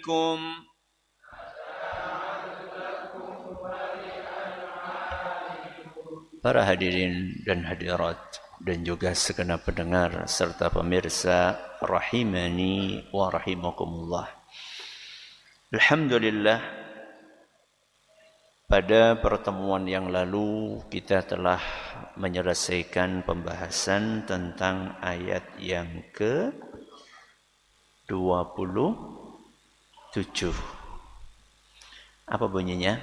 عليكم. Para hadirin dan hadirat dan juga segenap pendengar serta pemirsa rahimani wa rahimakumullah. Alhamdulillah, pada pertemuan yang lalu kita telah menyelesaikan pembahasan tentang ayat yang ke-27. Apa bunyinya?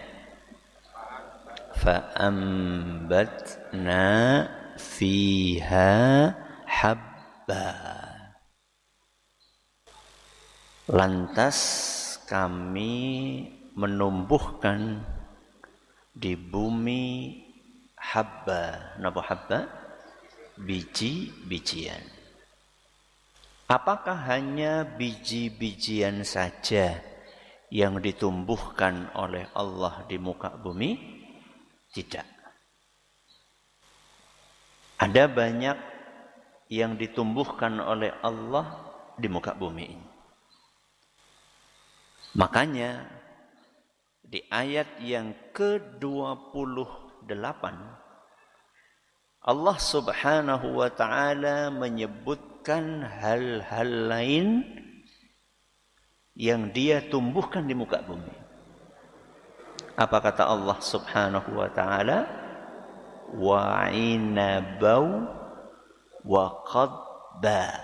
فَأَنْبَتْنَا فِيهَا حَبًّا. Lantas kami menumbuhkan di bumi habba. Napa habba? Biji-bijian. Apakah hanya biji-bijian saja yang ditumbuhkan oleh Allah di muka bumi? Tidak. Ada banyak yang ditumbuhkan oleh Allah di muka bumi ini. Makanya di ayat yang ke-28 Allah Subhanahu wa ta'ala menyebutkan hal-hal lain yang Dia tumbuhkan di muka bumi. Apa kata Allah Subhanahu wa ta'ala? Wa inabau wa qadba.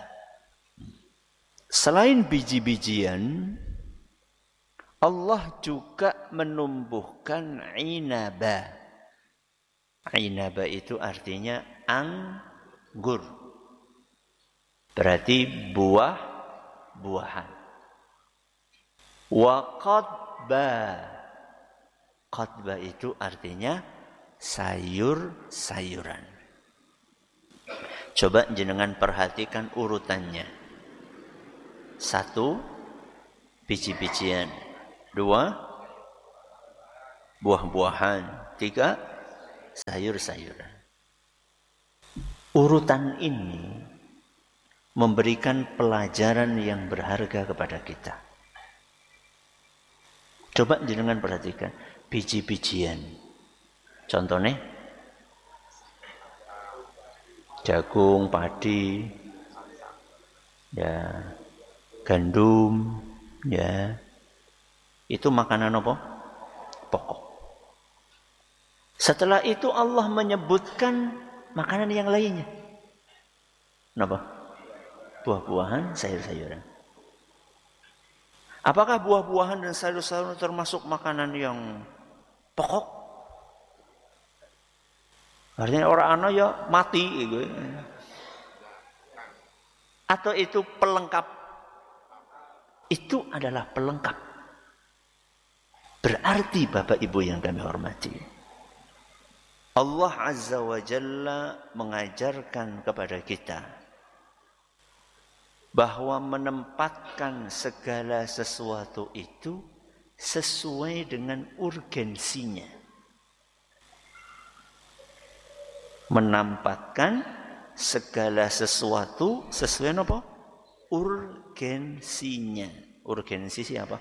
Selain biji-bijian, Allah juga menumbuhkan inaba. Inaba itu artinya anggur. Berarti buah-buahan. Wa qadba. Qadba itu artinya sayur-sayuran. Coba jenengan perhatikan urutannya. 1, biji-bijian. 2, buah-buahan. 3, sayur-sayuran. Urutan ini memberikan pelajaran yang berharga kepada kita. Coba jenengan perhatikan. Biji-bijian. Contohnya jagung, padi, ya, gandum, ya. Itu makanan apa? Pokok. Setelah itu Allah menyebutkan makanan yang lainnya. Kenapa? Buah-buahan, sayur-sayuran. Apakah buah-buahan dan sayur-sayuran termasuk makanan yang pokok? Artinya orang ana ya mati gitu. Atau itu pelengkap? Itu adalah pelengkap. Berarti Bapak Ibu yang kami hormati, Allah Azza wa Jalla mengajarkan kepada kita bahwa menempatkan segala sesuatu itu sesuai dengan urgensinya. Menempatkan segala sesuatu sesuai apa? Urgensinya. Urgensi siapa?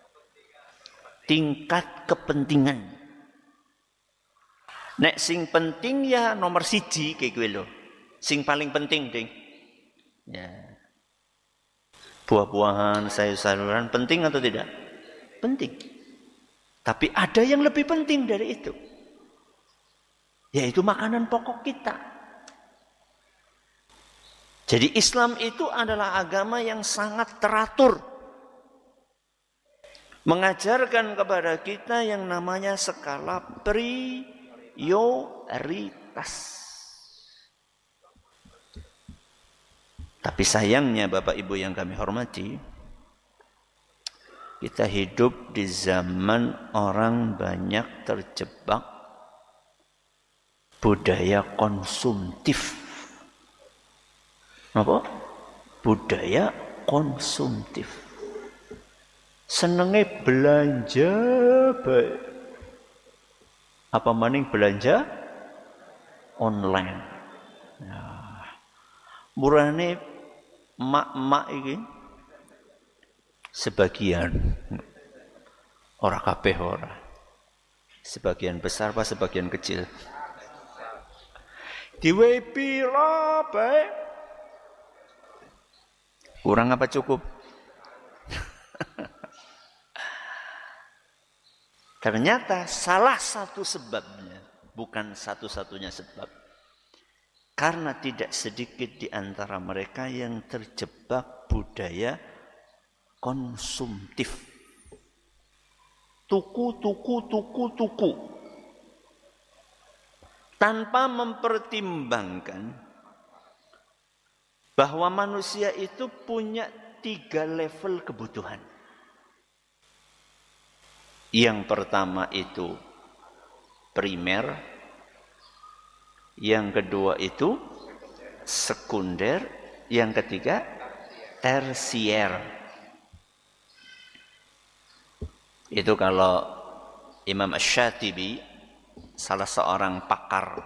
Tingkat kepentingan. Nek sing penting ya nomor 1 kayak gue loh. Sing paling penting ding. Ya. Buah-buahan, sayur-sayuran penting atau tidak? Penting. Tapi ada yang lebih penting dari itu. Yaitu makanan pokok kita. Jadi Islam itu adalah agama yang sangat teratur. Mengajarkan kepada kita yang namanya skala prioritas. Tapi sayangnya Bapak Ibu yang kami hormati, kita hidup di zaman orang banyak terjebak budaya konsumtif. Apa? Budaya konsumtif. Senenge belanja baik. Apa maning belanja online. Nah, murane mak-mak iki Sebagian. Ora kabeh ora. Sebagian besar apa sebagian kecil? Diwehi pira bae? Kurang apa cukup? Ternyata salah satu sebabnya, bukan satu-satunya sebab. Karena tidak sedikit di antara mereka yang terjebak budaya konsumtif. Tuku. Tanpa mempertimbangkan bahwa manusia itu punya 3 level kebutuhan. Yang pertama itu primer, yang kedua itu sekunder, yang ketiga tersier. Itu kalau Imam Asy-Syatibi, salah seorang pakar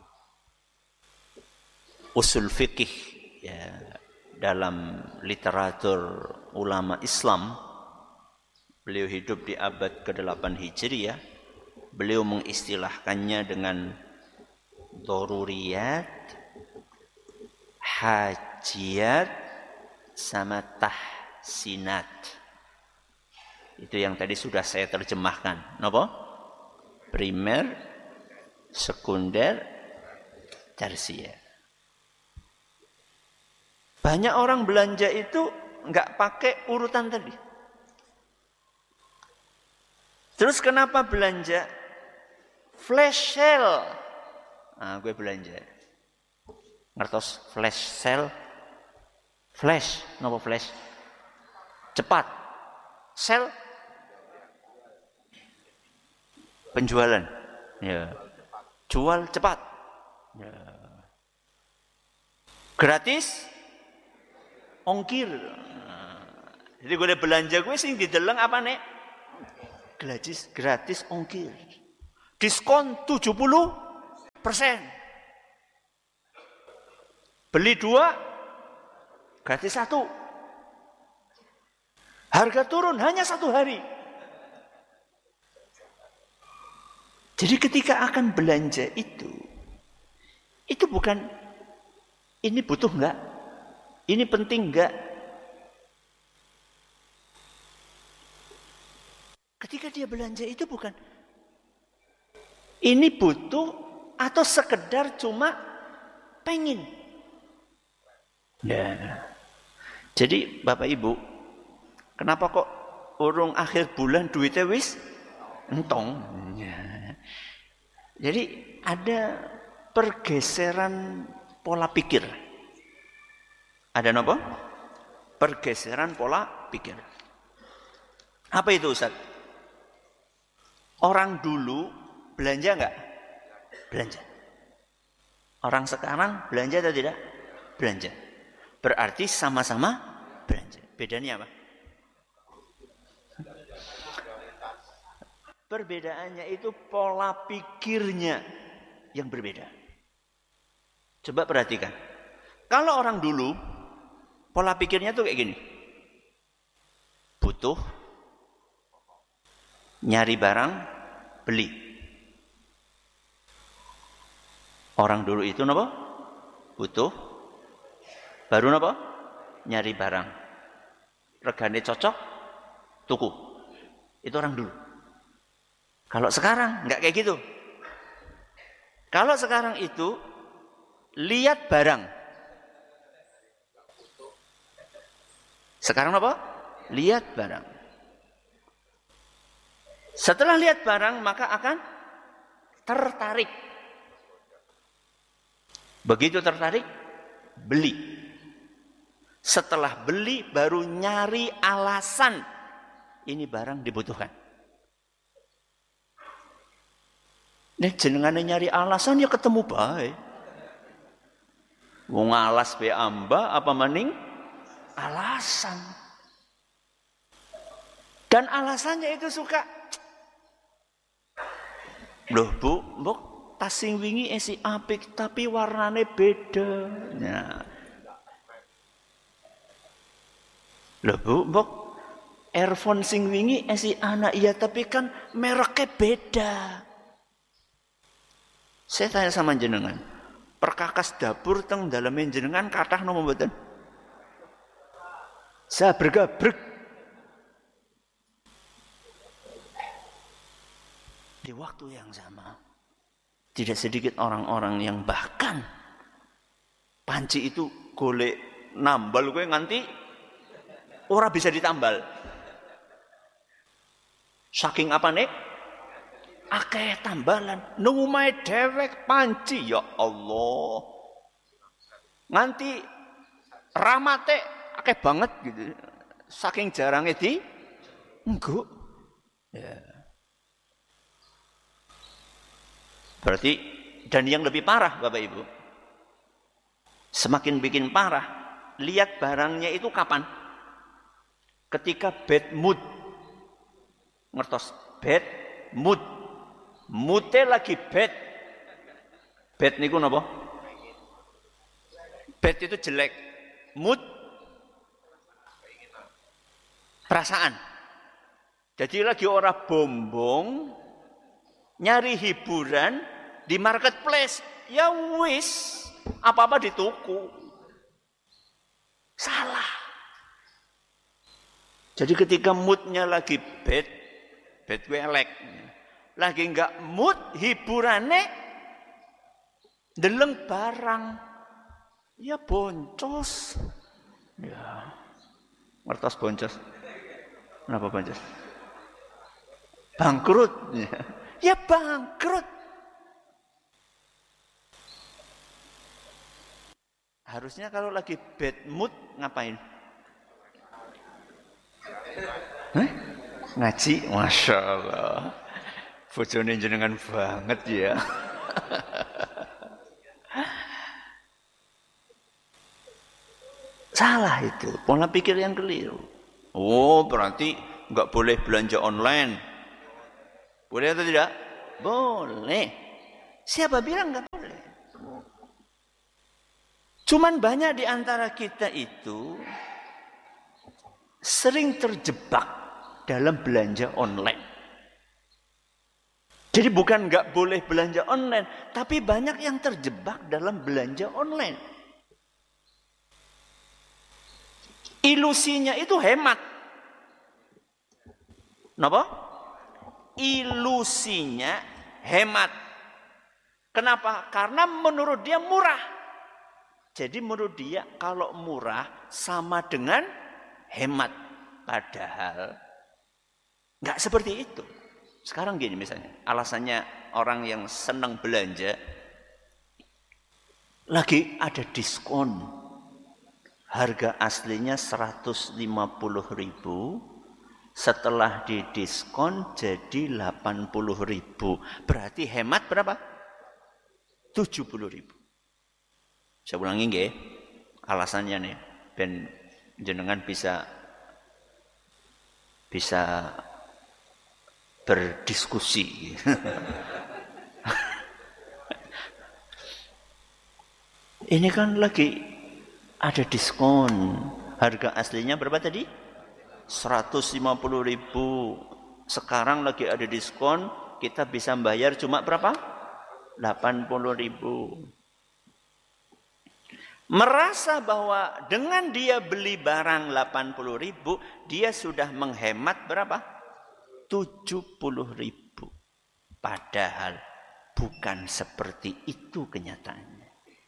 usul fikih ya, dalam literatur ulama Islam, beliau hidup di abad ke-8 Hijriah. Beliau mengistilahkannya dengan daruriyat, hajiyat, sama tahsinat. Itu yang tadi sudah saya terjemahkan. Napa? Primer, sekunder, tersier. Banyak orang belanja itu enggak pakai urutan tadi. Terus kenapa belanja? Flash sale. Nah, gue belanja. Ngertos flash sale? Flash, napa flash? Cepat. Sale? Penjualan. Ya. Jual cepat. Ya. Gratis? Ongkir. Nah, jadi gue belanja gue sing dideleng apa nek? Gratis ongkir. Diskon 70%. Beli 2, gratis 1. Harga turun hanya 1 hari. Jadi ketika akan belanja itu bukan ini butuh enggak? Ini penting enggak? Ketika dia belanja itu bukan ini butuh atau sekedar cuma pengen. Ya. Jadi Bapak Ibu, kenapa kok urung akhir bulan duitnya wis entong? Ya. Jadi ada pergeseran pola pikir. Ada apa? Pergeseran pola pikir. Apa itu Ustaz? Orang dulu belanja enggak? Belanja. Orang sekarang belanja atau tidak? Belanja. Berarti sama-sama belanja. Bedanya apa? Perbedaannya itu pola pikirnya yang berbeda. Coba perhatikan. Kalau orang dulu pola pikirnya tuh kayak gini. Butuh, nyari barang, beli. Orang dulu itu apa? Butuh, baru apa? Nyari barang. Regane cocok, tuku. Itu orang dulu. Kalau sekarang enggak kayak gitu. Kalau sekarang itu lihat barang. Sekarang apa? Lihat barang. Setelah lihat barang maka akan tertarik. Begitu tertarik, beli. Setelah beli baru nyari alasan ini barang dibutuhkan. Nek jenengane nyari alasan ya ketemu bae. Wong alas be amba apa maning alasan. Dan alasannya itu suka. Loh Bu, mbok tas sing wingi isi apik tapi warnane beda. Nah. Loh Bu, mbok Earphone sing wingi esi anak iya tapi kan mereknya beda. Saya tanya sama jenengan, perkakas dapur teng dalamin jenengan kathah napa mboten? Sabrek-abrek. Di waktu yang sama, tidak sedikit orang-orang yang bahkan panci itu golek nambal kowe nganti ora bisa ditambal. Saking apa nih? Akeh tambalan. Nang omahe dhewek panci ya Allah. Nganti ramate akeh banget gitu. Saking jarangnya di engko. Ya. Berarti dan yang lebih parah Bapak Ibu. Semakin bikin parah, lihat barangnya itu kapan? Ketika bad mood. Ngertos bad mood. Moodnya lagi bad. Bad niku napa? Bad itu jelek. Mood perasaan. Jadi lagi orang bombong nyari hiburan di marketplace. Ya wis, apa-apa dituku. Salah. Jadi ketika moodnya lagi bad gue elek. Lagi enggak mood hiburannya deleng barang. Ya boncos. Ya. Ngertos boncos. Kenapa boncos? Bangkrut. Ya bangkrut. Harusnya kalau lagi bad mood ngapain? Ngaji, Masya Allah. Bojone jenengan banget ya. Salah itu, pola pikir yang keliru. Oh, berarti nggak boleh belanja online. Boleh atau tidak? Boleh. Siapa bilang nggak boleh? Cuman banyak di antara kita itu sering terjebak dalam belanja online. Jadi bukan nggak boleh belanja online, tapi banyak yang terjebak dalam belanja online. Ilusinya itu hemat. Kenapa? Ilusinya hemat. Kenapa? Karena menurut dia murah. Jadi menurut dia kalau murah sama dengan hemat. Padahal nggak seperti itu. Sekarang gini misalnya, alasannya orang yang senang belanja, lagi ada diskon. Harga aslinya 150.000, setelah didiskon jadi 80.000. Berarti hemat berapa? 70.000. Saya ulangi nggih, alasannya nih, ben jenengan bisa berdiskusi. Ini kan lagi ada diskon. Harga aslinya berapa tadi? 150.000. Sekarang lagi ada diskon, kita bisa bayar cuma berapa? 80.000. Merasa bahwa dengan dia beli barang 80.000, dia sudah menghemat berapa? 70.000. Padahal bukan seperti itu kenyataannya.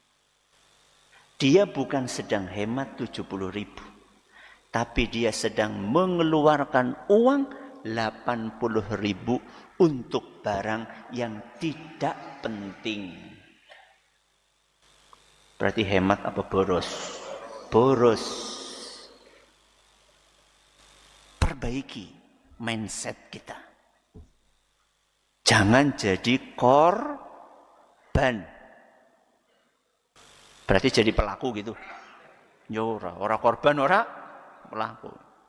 Dia bukan sedang hemat 70.000, tapi dia sedang mengeluarkan uang 80.000 untuk barang yang tidak penting. Berarti hemat apa boros? Boros. Perbaiki mindset kita. Jangan jadi korban. Berarti jadi pelaku gitu. Ya ora korban, ora pelaku.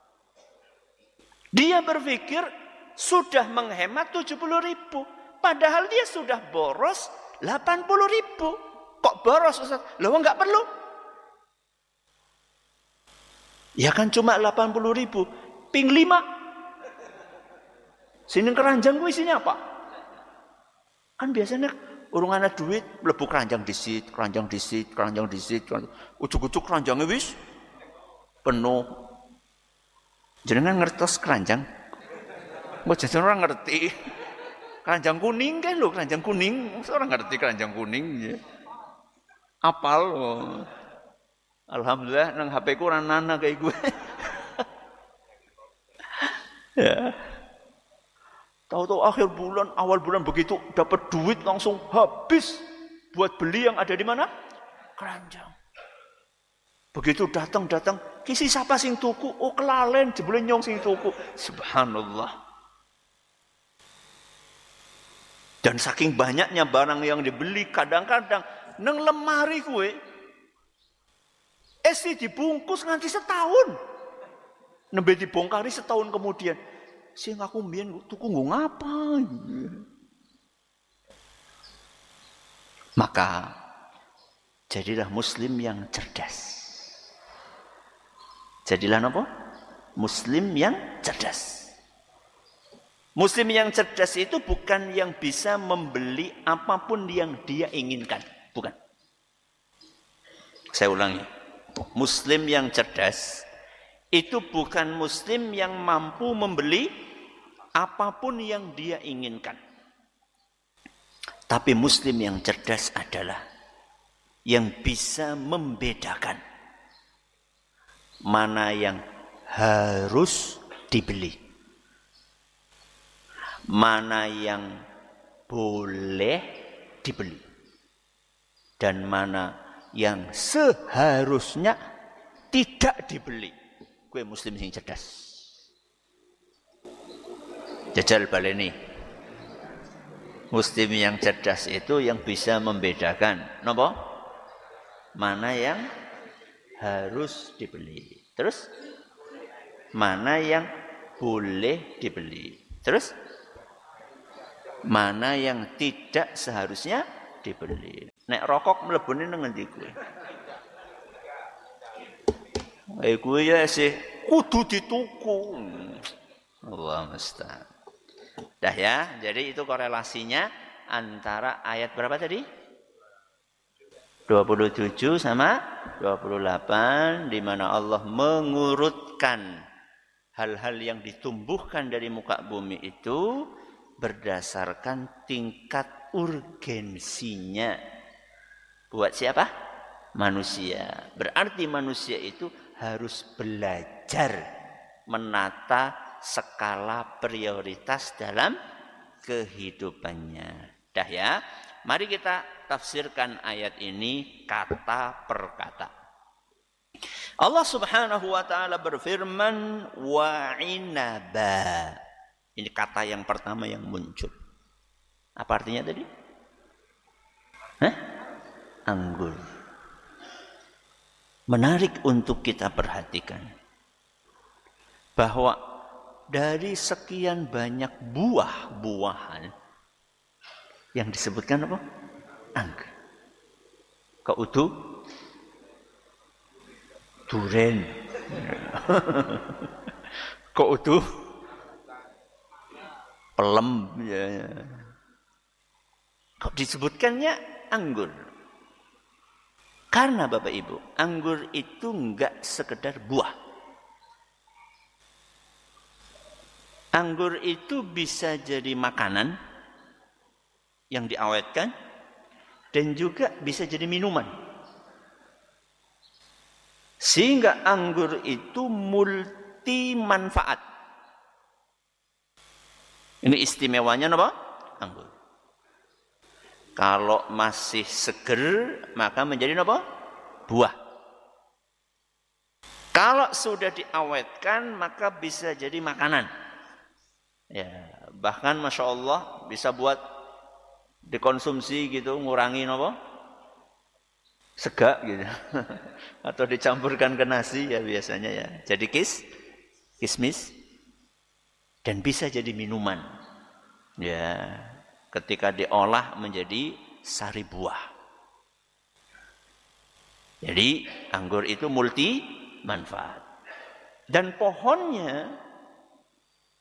Dia berpikir sudah menghemat 70.000, padahal dia sudah boros 80.000. Kok boros Ustaz? Loh enggak perlu. Ya kan cuma 80.000. ping 5. Sini keranjang ku isinya apa? Kan biasanya urung ana duit mlebu keranjang disit. Ujug-ujug keranjangnya wis penuh. Jenengan ngertos keranjang? Mbok jajan ora ngerti. Keranjang kuning kan lho, keranjang kuning. Orang ngerti keranjang kuning ya. Apal. Oh. Alhamdulillah nang HP ku ora nana kayak gue. Ya. Tahu-tahu akhir bulan, awal bulan begitu dapat duit langsung habis buat beli yang ada di mana? Keranjang. Begitu datang, kisi siapa sing tuku? Oh kelalen, jebule nyong sing tuku. Subhanallah. Dan saking banyaknya barang yang dibeli, kadang-kadang nang lemari kue esi dibungkus nganti setahun. Nembe dibongkari setahun kemudian. Sing aku mbiyen tuku nggo ngapa? Maka jadilah muslim yang cerdas. Jadilah apa? Muslim yang cerdas. Muslim yang cerdas itu bukan yang bisa membeli apapun yang dia inginkan, bukan. Saya ulangi. Muslim yang cerdas itu bukan muslim yang mampu membeli apapun yang dia inginkan. Tapi muslim yang cerdas adalah yang bisa membedakan mana yang harus dibeli, mana yang boleh dibeli, dan mana yang seharusnya tidak dibeli. Kue muslim sing cerdas. Jajal baleni. Muslim yang cerdas itu yang bisa membedakan, napa? Mana yang harus dibeli. Terus mana yang boleh dibeli. Terus mana yang tidak seharusnya dibeli. Nek rokok mlebune nang endi kuwi? Kuwi ya sih kudu dituku. Allah musta'an. Dah ya, jadi itu korelasinya antara ayat berapa tadi? 27 sama 28 di mana Allah mengurutkan hal-hal yang ditumbuhkan dari muka bumi itu berdasarkan tingkat urgensinya. Buat siapa? Manusia. Berarti manusia itu harus belajar menata skala prioritas dalam kehidupannya. Dah ya. Mari kita tafsirkan ayat ini kata per kata. Allah Subhanahu wa taala berfirman wa inaba. Ini kata yang pertama yang muncul. Apa artinya tadi? Anggur. Menarik untuk kita perhatikan bahwa dari sekian banyak buah-buahan yang disebutkan apa? Anggur. Keutuh, duren. Keutuh, pelem. Ya. Kok disebutkannya anggur? Karena Bapak Ibu, anggur itu enggak sekedar buah. Anggur itu bisa jadi makanan yang diawetkan dan juga bisa jadi minuman. Sehingga anggur itu multi manfaat. Ini istimewanya apa? Anggur. Kalau masih seger, maka menjadi apa? Buah. Kalau sudah diawetkan, maka bisa jadi makanan. Ya, bahkan Masya Allah bisa buat dikonsumsi gitu, ngurangi apa? Sega gitu. Atau dicampurkan ke nasi ya biasanya ya. Jadi kismis. Dan bisa jadi minuman. Ya. Ketika diolah menjadi sari buah. Jadi anggur itu multi manfaat. Dan pohonnya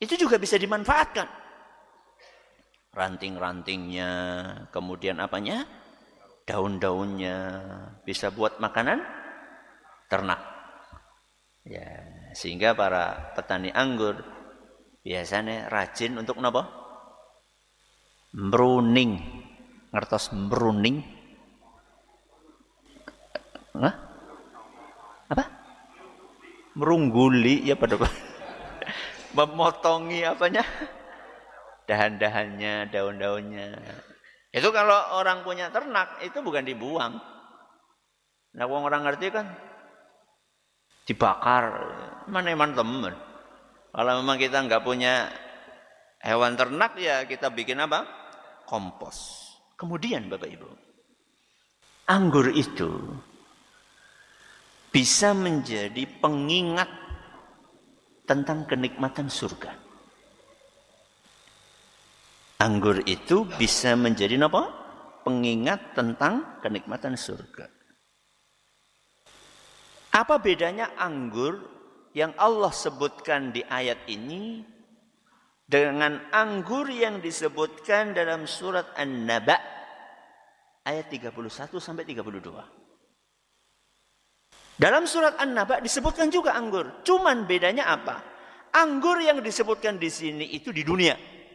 Itu juga bisa dimanfaatkan. Ranting-rantingnya, kemudian apanya? Daun-daunnya bisa buat makanan ternak. Ya, sehingga para petani anggur biasanya rajin untuk napa? Mbruning. Ngertos mbruning? Hah? Apa? Merungguli ya pada memotongi apanya? Dahan-dahannya, daun-daunnya. Itu kalau orang punya ternak itu bukan dibuang. Nah, orang ngerti kan dibakar. Mana teman. Kalau memang kita nggak punya hewan ternak ya kita bikin apa? Kompos. Kemudian Bapak Ibu, anggur itu bisa menjadi pengingat tentang kenikmatan surga. Anggur itu bisa menjadi apa? Pengingat tentang kenikmatan surga. Apa bedanya anggur yang Allah sebutkan di ayat ini dengan anggur yang disebutkan dalam surat An-Naba ayat 31 sampai 32? Dalam surat An-Naba disebutkan juga anggur. Cuman bedanya apa? Anggur yang disebutkan di sini itu di dunia.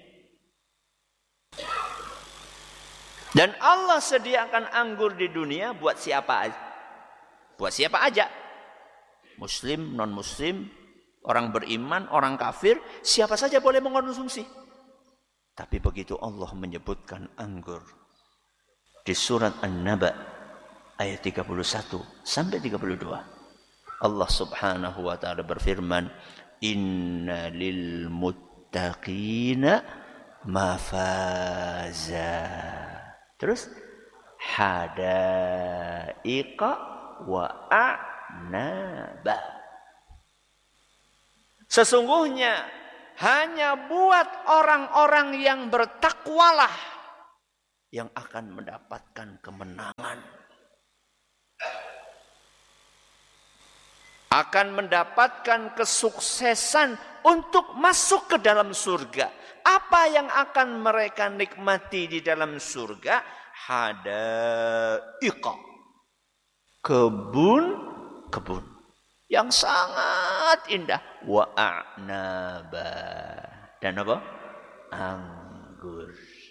Dan Allah sediakan anggur di dunia buat siapa aja. Buat siapa aja. Muslim, non-muslim, orang beriman, orang kafir, siapa saja boleh mengkonsumsi. Tapi begitu Allah menyebutkan anggur di surat An-Naba ayat 31 sampai 32. Allah Subhanahu wa taala berfirman, "Inna lil muttaqina mafaza." Terus hadaiqa wa a'naba. Sesungguhnya hanya buat orang-orang yang bertakwalah yang akan mendapatkan kemenangan. Akan mendapatkan kesuksesan untuk masuk ke dalam surga. Apa yang akan mereka nikmati di dalam surga? Hadaiqa. Kebun-kebun yang sangat indah. Wa a'naba. Dan apa? Anggur.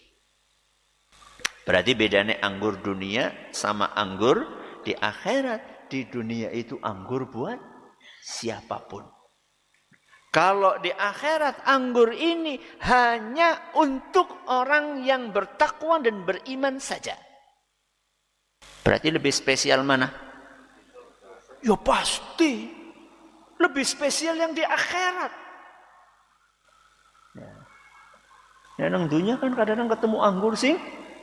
Berarti bedanya anggur dunia sama anggur di akhirat. Di dunia itu anggur buat siapapun. Kalau di akhirat anggur ini hanya untuk orang yang bertakwa dan beriman saja. Berarti lebih spesial mana? Ya pasti. Lebih spesial yang di akhirat. Ya, nang dunia kan kadang-kadang ketemu anggur sing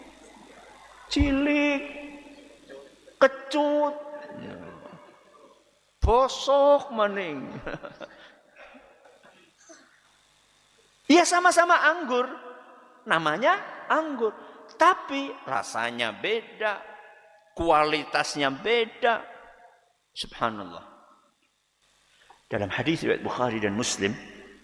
cilik, kecut, bosok maning. Ya sama-sama anggur. Namanya anggur. Tapi rasanya beda. Kualitasnya beda. Subhanallah. Dalam hadis riwayat Bukhari dan Muslim.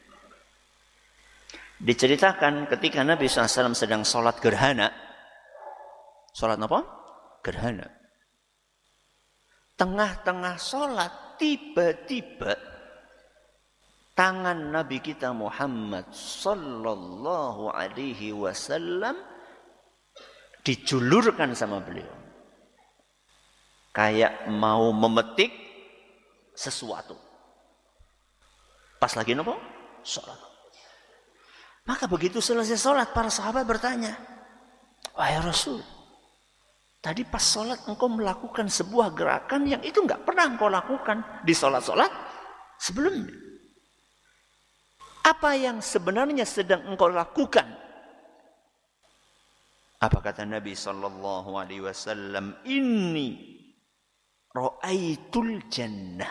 Diceritakan ketika Nabi SAW sedang sholat gerhana. Sholat apa? Gerhana. Tengah-tengah sholat tiba-tiba tangan Nabi kita Muhammad sallallahu alaihi wasallam dijulurkan sama beliau. Kayak mau memetik sesuatu. Pas lagi apa? Sholat. Maka begitu selesai sholat, para sahabat bertanya, wahai Rasul, tadi pas sholat engkau melakukan sebuah gerakan yang itu enggak pernah engkau lakukan di sholat-sholat sebelumnya. Apa yang sebenarnya sedang engkau lakukan? Apa kata Nabi sallallahu alaihi wasallam? Inni ra'aitul jannah.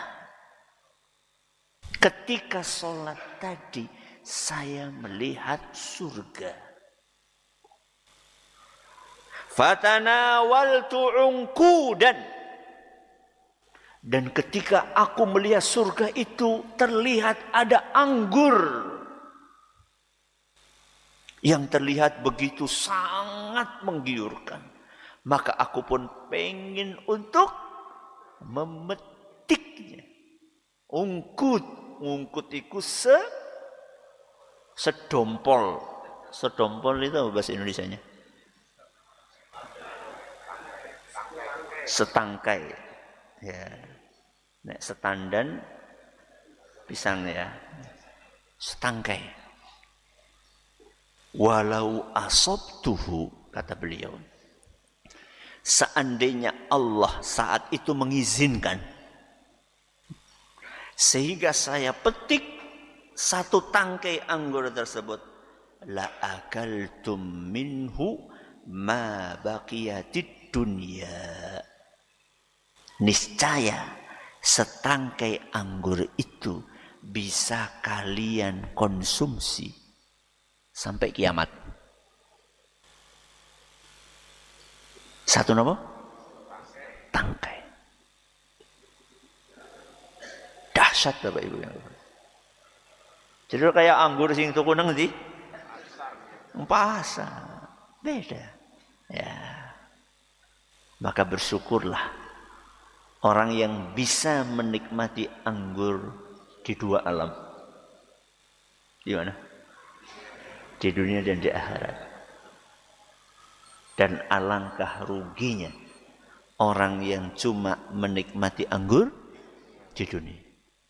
Ketika sholat tadi saya melihat surga. Fatanawaltu unqudan. Dan ketika aku melihat surga itu terlihat ada anggur. yang terlihat begitu sangat menggiurkan. Maka aku pun pengen untuk memetiknya. Ungkut itu sedompol. Sedompol itu apa bahasa Indonesianya? Setangkai. Ya. Nek setandan pisang ya. Setangkai. Walau asabtuhu, kata beliau. Seandainya Allah saat itu mengizinkan, sehingga saya petik satu tangkai anggur tersebut, la akaltum minhu ma baqiyatid dunya. Niscaya setangkai anggur itu bisa kalian konsumsi sampai kiamat. Satu apa? Tangkai. Dahsyat Bapak Ibu yang jadi kayak anggur sing tuku nang ndi? Pasar. Beda. Ya. Maka bersyukurlah orang yang bisa menikmati anggur di dua alam. Di mana? Di dunia dan di akhirat. Dan alangkah ruginya orang yang cuma menikmati anggur di dunia.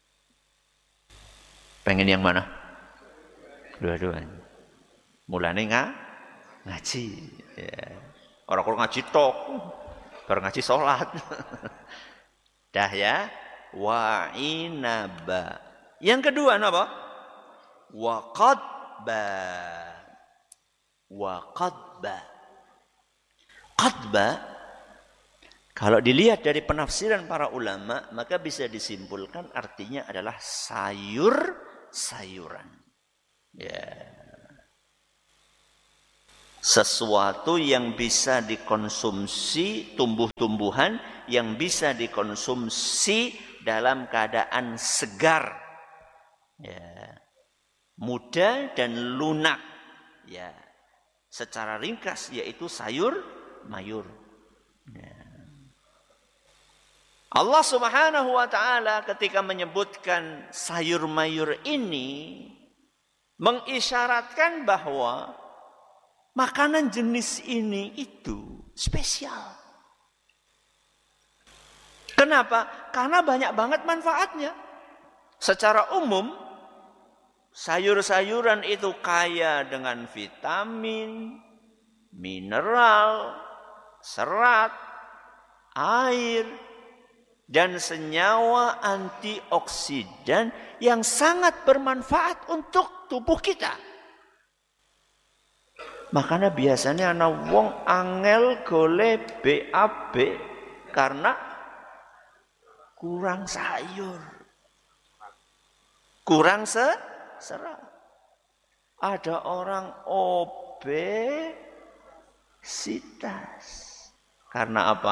Pengen yang mana? Dua-duanya. Mulane ngaji. Ya. Orang-orang ngaji tok. Baru ngaji sholat. Dah ya. Wa inaba. Yang kedua apa? Wa qadba. Wa qadba. Qadba. Kalau dilihat dari penafsiran para ulama, maka bisa disimpulkan artinya adalah sayur-sayuran. Ya. Sesuatu yang bisa dikonsumsi, tumbuh-tumbuhan yang bisa dikonsumsi dalam keadaan segar. Ya. Muda dan lunak. Ya. Secara ringkas yaitu sayur-mayur. Ya. Allah Subhanahu wa taala ketika menyebutkan sayur-mayur ini mengisyaratkan bahwa makanan jenis ini itu spesial. Kenapa? Karena banyak banget manfaatnya. Secara umum, sayur-sayuran itu kaya dengan vitamin, mineral, serat, air, dan senyawa antioksidan yang sangat bermanfaat untuk tubuh kita. Makanya biasanya anak wong angel gole BAB karena kurang sayur. Kurang serat. Ada orang obesitas. Karena apa?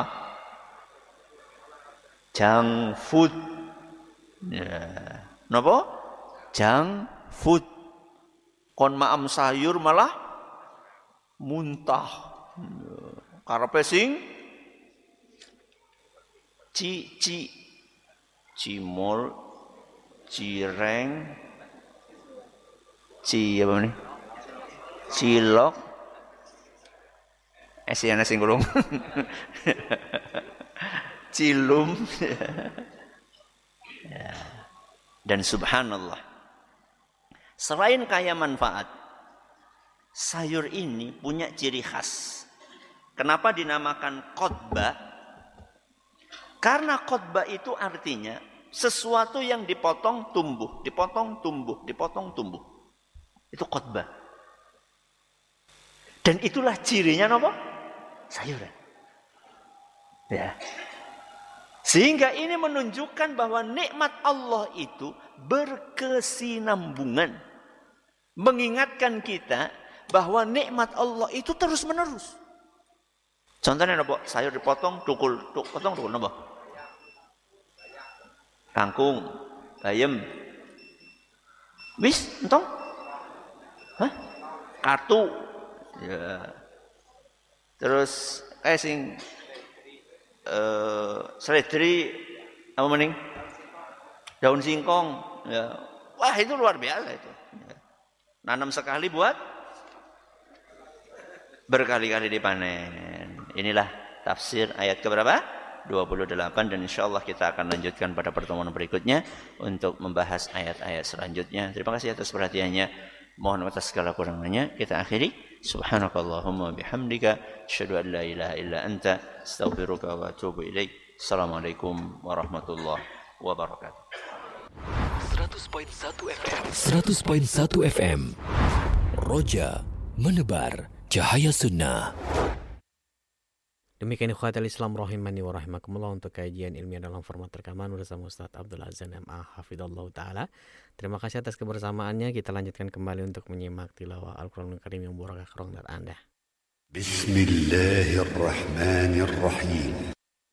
Junk food. Ya. Napa? Junk food. Kon maam sayur malah muntah. Karepe sing cimol, cireng, apa nih? Cilok. Ana sing gulung. Cilum. Ya. Dan subhanallah, selain kaya manfaat, sayur ini punya ciri khas. Kenapa dinamakan qadba? Karena qadba itu artinya sesuatu yang dipotong tumbuh, dipotong tumbuh, dipotong tumbuh. Itu qadba. Dan itulah cirinya apa? Sayuran. Ya. Sehingga ini menunjukkan bahwa nikmat Allah itu berkesinambungan. Mengingatkan kita bahwa nikmat Allah itu terus menerus. Contohnya apa? Sayur dipotong, potong, apa? Kangkung, bayam. Wis, entong? Hah? kartu. Ya. Terus sing seledri apa mending? Daun singkong. Ya. Wah, itu luar biasa itu. Ya. Nanam sekali buat berkali-kali dipanen. Inilah tafsir ayat keberapa? 28, dan insyaallah kita akan lanjutkan pada pertemuan berikutnya untuk membahas ayat-ayat selanjutnya. Terima kasih atas perhatiannya. Mohon atas segala kurangannya kita akhiri. Subhanakallahumma bihamdika asyhadu an la ilaha illa anta astaghfiruka wa atubu ilaik. Assalamualaikum warahmatullahi wabarakatuh. 100.1 FM. 100.1 FM. Roja menebar cahaya sunnah. Demikian ikhwatal Islam rahimani wa rahimakumullah untuk kajian ilmiah dalam format rekaman bersama Ustaz Abdul Azan MA hafizallahu taala. Terima kasih atas kebersamaannya. Kita lanjutkan kembali untuk menyimak tilawah Al-Qur'anul Karim yang barakah Anda. Bismillahirrahmanirrahim.